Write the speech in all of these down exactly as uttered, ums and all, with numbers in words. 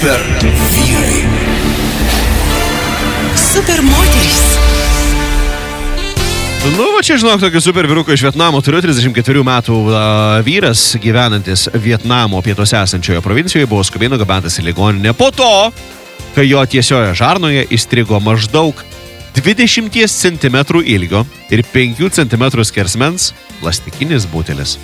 Super vyrai. Super moterys. Nu, va čia žinok, tokį super vyruką iš Vietnamo turiu, trisdešimt ketverių metų uh, vyras, gyvenantis Vietnamo pietuose esančioje provincijoje, buvo skubiai nugabentas į ligoninę po to, kai jo tiesioje žarnoje įstrigo maždaug dvidešimt centimetrų ilgio ir penkių centimetrų skersmens plastikinis butelis.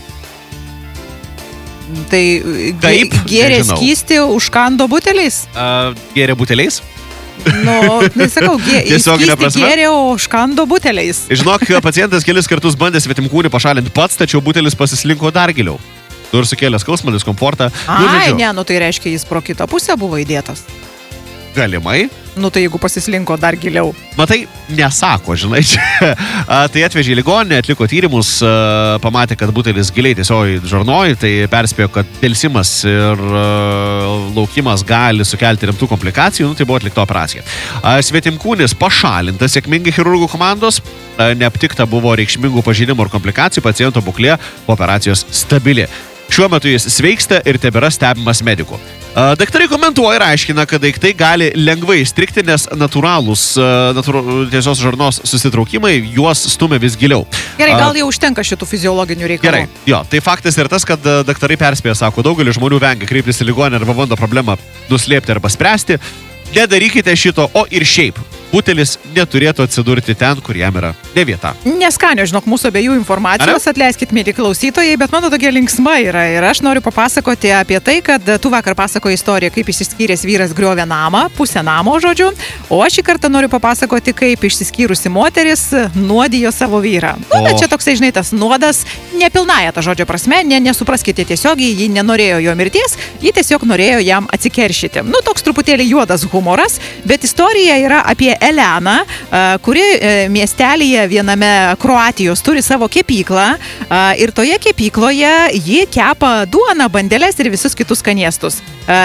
Tai Kaip? gėrė Nežinau. skystį užkando buteliais? Uh, gėrė buteliais? Nu, tai sakau, gė, Tiesioginė skystį prasme? gėrė, o užkando buteliais. Žinok, pacientas kelis kartus bandė svetimkūnį pašalinti pats, tačiau butelis pasislinko dar giliau. Nu ir sukėlė skausmą, diskomfortą. Nu, Ai, žodžiu, ne, nu tai reiškia, jis pro kitą pusę buvo įdėtas. galimai. Nu tai jeigu pasislinko dar giliau. Matai, nesako, žinai, čia. A, tai atvežė į ligoninę, atliko tyrimus, a, pamatė, kad butelis giliai tiesiog žarnoj, tai perspėjo, kad delsimas ir a, laukimas gali sukelti rimtų komplikacijų, nu tai buvo atlikta operacija. A, svetimkūnis pašalintas sėkmingai chirurgų komandos, a, neaptikta buvo reikšmingų pažeidimų ir komplikacijų, paciento būklė po operacijos stabili. Šiuo metu jis sveiksta ir tebėra stebimas medikų. A, Daktarai komentuoja ir aiškina, kad daiktai gali lengvai įstrigti, nes natūralūs a, natūra, tiesios žarnos susitraukimai juos stumia vis giliau. Gerai, A, gal jau užtenka šitų fiziologinių reikalų. Gerai, jo, tai faktas yra tas, kad a, daktarai perspėja, sako, daugelis žmonių vengia kreiptis į ligoninę arba bando problemą nuslėpti arba spręsti. Nedarykite šito, o ir šiaip. Butelis neturėtų atsidurti ten, kur jam yra ne vieta. Neskanio, žinok, mūsų abiejų informacijos, atleiskit, mėly klausytojai, bet mano tokia linksma yra ir aš noriu papasakoti apie tai, kad tu vakar pasakoji istoriją, kaip išsiskyręs vyras griovė namą, pusę namo, žodžiu, o aš šį kartą noriu papasakoti, kaip išsiskyrusi moteris nuodijo savo vyrą. Nu, bet čia toksai, žinai, tas nuodas, nepilnąja ta žodžio prasme, ne, nesupraskite tiesiogiai, ji nenorėjo jo mirties, ji tiesiog norėjo jam atsikeršyti. Nu, toks truputėlį juodas humoras, bet istorija yra apie Eleną, kuri miestelėje viename Kroatijos turi savo kepyklą ir toje kepykloje ji kepa duoną, bandeles ir visus kitus skanėstus.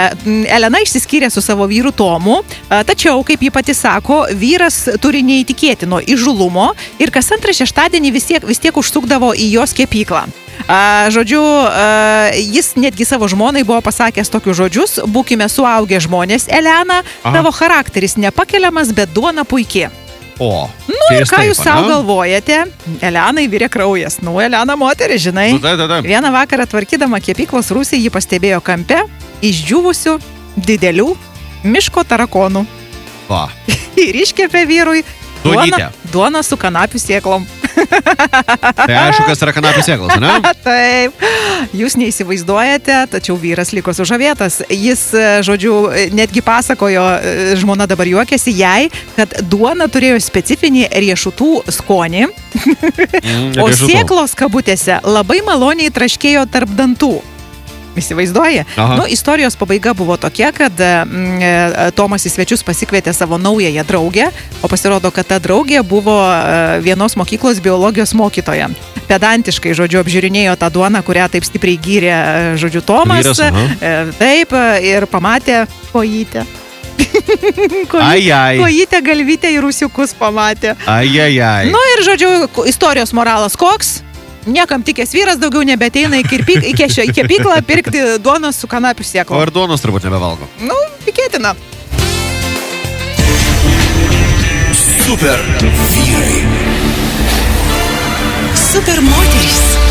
Elena išsiskyrė su savo vyru Tomu, tačiau, kaip ji pati sako, vyras turi neįtikėtino įžulumo ir kas antrą šeštadienį vis tiek, vis tiek užsukdavo į jos kepyklą. A, žodžiu, a, jis netgi savo žmonai buvo pasakęs tokius žodžius: būkime suaugę žmonės, Elena, Aha. tavo charakteris nepakeliamas, bet duona puikiai. O. Nu ir ką jūs savo galvojate? Elenai virė kraujas. Nu, Elena moteris, žinai. Nu, tai, tai, tai. Vieną vakarą tvarkydama kepyklos rūsį, ji pastebėjo kampe išdžiūvusių didelių miško tarakonų. Va. Ir iškepė vyrui Duonytę. duoną, duoną su kanapių sėklom. Tai aišku, kas yra kanapių sėklos, ne? Taip, jūs neįsivaizduojate, tačiau vyras liko sužavėtas. Jis, žodžiu, netgi pasakojo, žmona dabar juokiasi jai, kad duona turėjo specifinį riešutų skonį, Mm, o riešutų. sėklos kabutėse labai maloniai traškėjo tarp dantų. Įsivaizduoji? Aha. Nu, istorijos pabaiga buvo tokia, kad mm, Tomas į svečius pasikvietė savo naująją draugę, o pasirodo, kad ta draugė buvo e, vienos mokyklos biologijos mokytoja. Pedantiškai, žodžiu, apžiūrinėjo tą duoną, kurią taip stipriai gyrė, e, žodžiu, Tomas. Vyras, aha. E, taip, e, ir pamatė kojytę. Kojytę, Ai, ai. kojytę, galvytę ir ūsiukus pamatė. Ai, ai, ai. Nu ir, žodžiu, istorijos moralas koks? Niekam tikęs vyras daugiau nebeteina į, kirpyk, į, kešę, į kepyklą pirkti duonos su kanapių O sėklom. ir duonos turbūt nebevalgo. Nu, tikėtina. Super vyrai. Super moterys.